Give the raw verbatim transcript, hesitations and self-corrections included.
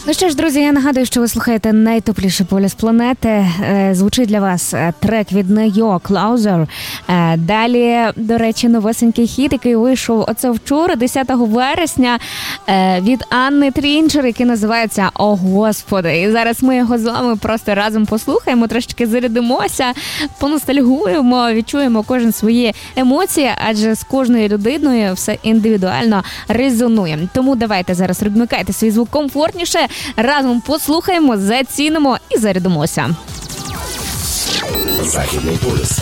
Ну що ж, друзі, я нагадую, що ви слухаєте найтопліший полюс планети. Е, звучить для вас трек від Нео Closer. Е, далі, до речі, новесенький хіт, який вийшов оце вчора, десятого вересня, е, від Анни Трінчер, який називається «О, Господи». І зараз ми його з вами просто разом послухаємо, трошечки зарядимося, поностальгуємо, відчуємо кожен свої емоції, адже з кожною людиною все індивідуально резонує. Тому давайте зараз розмикайте свій звук комфортніше, разом послухаємо, зацінимо і зарядимося. Західний полюс.